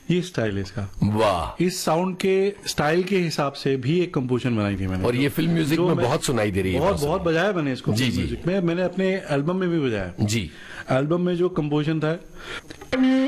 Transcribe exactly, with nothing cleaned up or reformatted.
ये स्टाइल है इसका। वाह। इस साउंड के स्टाइल के हिसाब से भी एक कंपोजिशन बनाई थी मैंने, और ये फिल्म म्यूजिक में बहुत सुनाई दे रही है। बहुत बहुत बजाया मैंने इसको जी जी म्यूजिक में, मैंने अपने एल्बम में भी बजाया। जी। एल्बम में जो कंपोजिशन था